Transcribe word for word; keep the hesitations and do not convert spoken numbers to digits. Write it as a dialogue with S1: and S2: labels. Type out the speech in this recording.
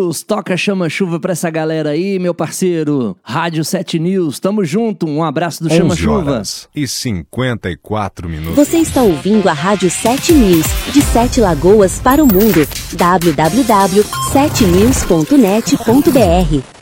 S1: News, toca Chama-Chuva pra essa galera aí, meu parceiro. Rádio sete News, tamo junto, um abraço do Chama-Chuva.
S2: horas e cinquenta e quatro minutos.
S3: Você está ouvindo a Rádio sete News, de Sete Lagoas para o mundo. w w w ponto sete news ponto net ponto b r